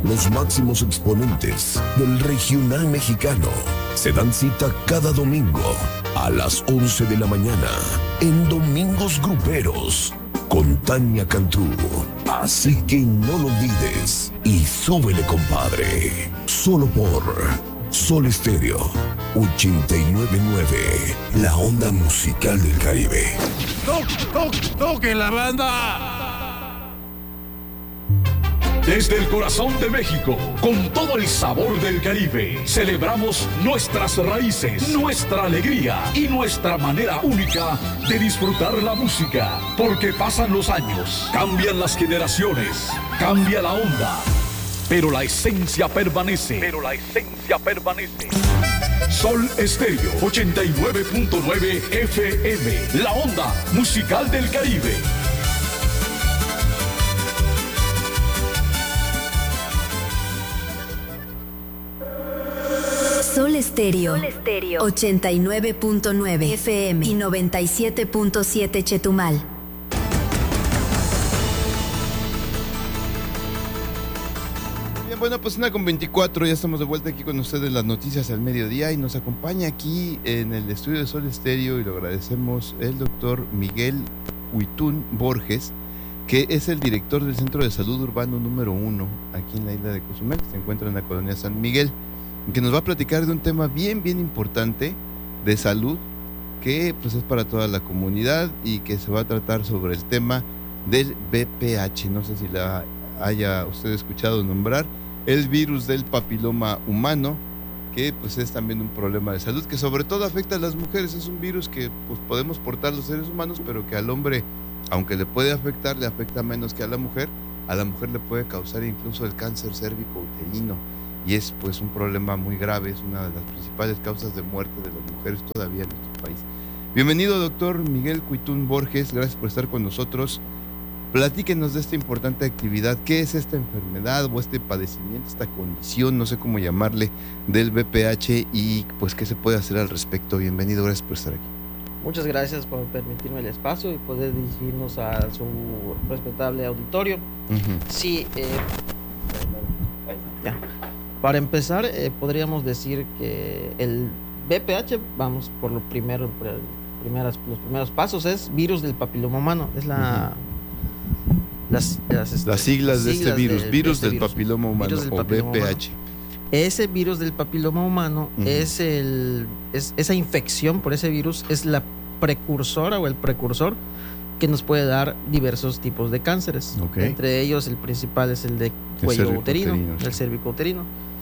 Los máximos exponentes del regional mexicano se dan cita cada domingo a las 11 de la mañana en Domingos Gruperos con Tania Cantú. Así que no lo olvides y súbele, compadre. Solo por Sol Estéreo 89.9, la onda musical del Caribe. ¡Toque la banda! Desde el corazón de México, con todo el sabor del Caribe, celebramos nuestras raíces, nuestra alegría y nuestra manera única de disfrutar la música. Porque pasan los años, cambian las generaciones, cambia la onda, pero la esencia permanece. Sol Estéreo 89.9 FM, la onda musical del Caribe. Sol Estéreo 89.9 FM y 97.7 Chetumal. Bien, bueno, pues 1:24, ya estamos de vuelta aquí con ustedes, las noticias al mediodía, y nos acompaña aquí en el estudio de Sol Estéreo, y lo agradecemos, el doctor Miguel Cuitún Borges, que es el director del Centro de Salud Urbano número 1 aquí en la isla de Cozumel, que se encuentra en la colonia San Miguel, que nos va a platicar de un tema bien importante de salud, que pues es para toda la comunidad, y que se va a tratar sobre el tema del VPH. No sé si la haya usted escuchado nombrar, el virus del papiloma humano, que pues es también un problema de salud, que sobre todo afecta a las mujeres. Es un virus que pues podemos portar los seres humanos, pero que al hombre, aunque le puede afectar, le afecta menos que a la mujer. A la mujer le puede causar incluso el cáncer cérvico-uterino, y es pues un problema muy grave, es una de las principales causas de muerte de las mujeres todavía en nuestro país. Bienvenido, doctor Miguel Cuitún Borges, gracias por estar con nosotros. Platíquenos de esta importante actividad. ¿Qué es esta enfermedad o este padecimiento, esta condición, no sé cómo llamarle, del VPH, y pues qué se puede hacer al respecto? Bienvenido, gracias por estar aquí. Muchas gracias por permitirme el espacio y poder dirigirnos a su respetable auditorio. Sí, ya. Para empezar, podríamos decir que el VPH, vamos por los primeros pasos, es virus del papiloma humano. Es las siglas de este virus, virus del papiloma humano, o VPH. Ese virus del papiloma humano es esa infección por ese virus, es la precursora o el precursor que nos puede dar diversos tipos de cánceres. Entre ellos, el principal es el de cuello uterino, el cérvico-uterino.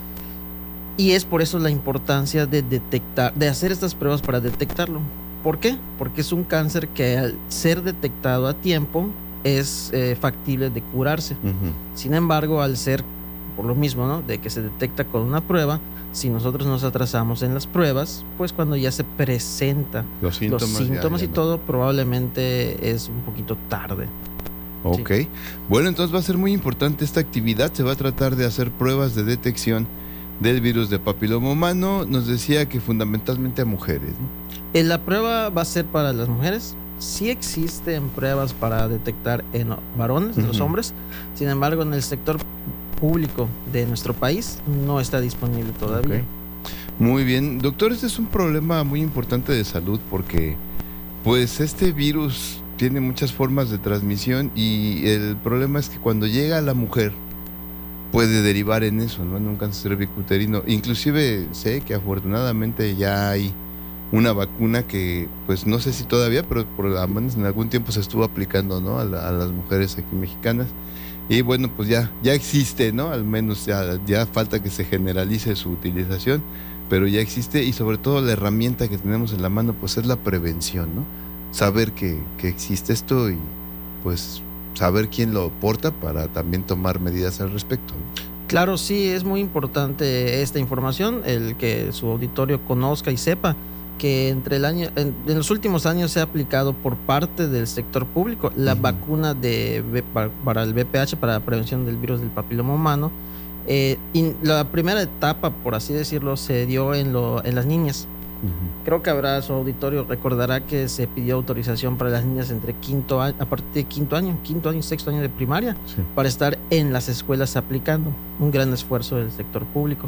Y es por eso la importancia de detectar, de hacer estas pruebas para detectarlo. ¿Por qué? Porque es un cáncer que, al ser detectado a tiempo, es factible de curarse. Sin embargo, al ser por lo mismo, ¿no?, de que se detecta con una prueba, si nosotros nos atrasamos en las pruebas, pues cuando ya se presenta los síntomas y todo, probablemente es un poquito tarde. Ok. Sí. Bueno, entonces va a ser muy importante esta actividad. Se va a tratar de hacer pruebas de detección del virus de papiloma humano. Nos decía que fundamentalmente a mujeres, ¿no? La prueba va a ser para las mujeres. Sí existen pruebas para detectar en varones, en los hombres. Sin embargo, en el sector público de nuestro país no está disponible todavía. Muy bien, doctor, este es un problema muy importante de salud, porque pues este virus tiene muchas formas de transmisión, y el problema es que cuando llega a la mujer puede derivar en eso, ¿no?, en un cáncer cervicuterino. Inclusive sé que afortunadamente ya hay una vacuna que, pues no sé si todavía, pero por lo menos en algún tiempo se estuvo aplicando, ¿no?, a las mujeres aquí mexicanas. Y bueno, pues ya existe, ¿no? Al menos ya falta que se generalice su utilización, pero ya existe, y sobre todo la herramienta que tenemos en la mano, pues es la prevención, ¿no? Saber que existe esto, y pues saber quién lo porta para también tomar medidas al respecto, ¿no? Claro, sí, es muy importante esta información, el que su auditorio conozca y sepa que en los últimos años se ha aplicado por parte del sector público la vacuna para el VPH, para la prevención del virus del papiloma humano. Y la primera etapa, por así decirlo, se dio en las niñas. Creo que su auditorio recordará que se pidió autorización para las niñas entre a partir de quinto año y sexto año de primaria, para estar en las escuelas aplicando. Un gran esfuerzo del sector público.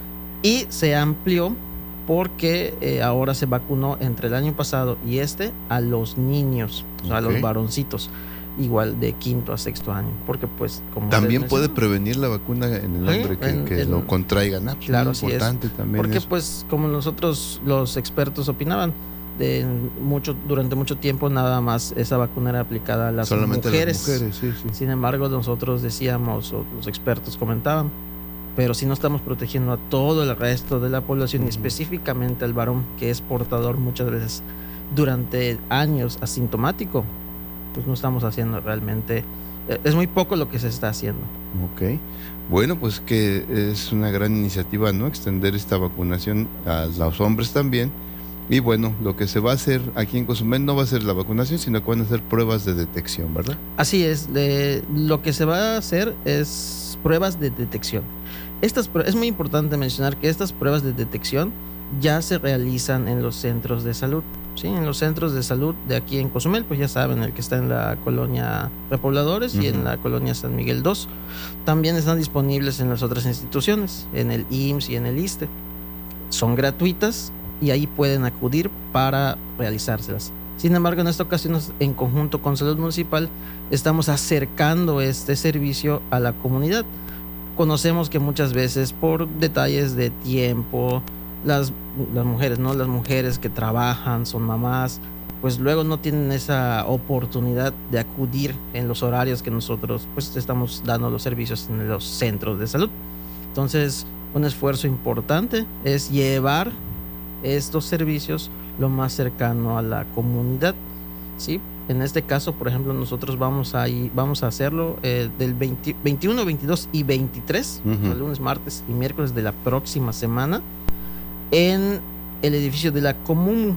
Y se amplió porque ahora se vacunó entre el año pasado y a los niños, o sea, a los varoncitos, igual de quinto a sexto año, porque pues como también puede prevenir la vacuna en el hombre que lo contraigan. Claro, es importante también porque eso. pues como nosotros los expertos opinaban, durante mucho tiempo nada más esa vacuna era aplicada a las mujeres. Sí. Sin embargo, nosotros decíamos, o los expertos comentaban, pero si no estamos protegiendo a todo el resto de la población, y específicamente al varón, que es portador muchas veces durante años asintomático, pues no estamos haciendo realmente, es muy poco lo que se está haciendo. Ok, bueno, pues que es una gran iniciativa, ¿no? Extender esta vacunación a los hombres también. Y bueno, lo que se va a hacer aquí en Cozumel no va a ser la vacunación, sino que van a hacer pruebas de detección, ¿verdad? Así es, lo que se va a hacer es pruebas de detección. Es muy importante mencionar que estas pruebas de detección ya se realizan en los centros de salud. Sí, en los centros de salud de aquí en Cozumel, pues ya saben, el que está en la colonia Repobladores y en la colonia San Miguel 2. También están disponibles en las otras instituciones, en el IMSS y en el ISSSTE. Son gratuitas y ahí pueden acudir para realizárselas. Sin embargo, en esta ocasión, en conjunto con Salud Municipal, estamos acercando este servicio a la comunidad. Conocemos que muchas veces por detalles de tiempo, las mujeres, ¿no? Las mujeres que trabajan, son mamás, pues luego no tienen esa oportunidad de acudir en los horarios que nosotros pues estamos dando los servicios en los centros de salud. Entonces, un esfuerzo importante es llevar estos servicios lo más cercano a la comunidad, ¿sí? En este caso, por ejemplo, nosotros vamos a hacerlo del 21, 22 y 23, el lunes, martes y miércoles de la próxima semana, en el edificio de la Comumu,